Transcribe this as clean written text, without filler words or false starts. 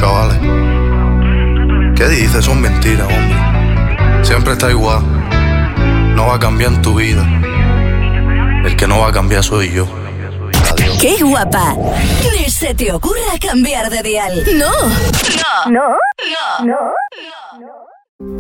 chavales. ¿Qué dices? Son mentiras, hombre. Siempre está igual. No va a cambiar en tu vida. El que no va a cambiar soy yo. Adiós. ¡Qué guapa! Ni se te ocurra cambiar de dial. ¡No! ¡No! ¡No! ¡No! ¡No!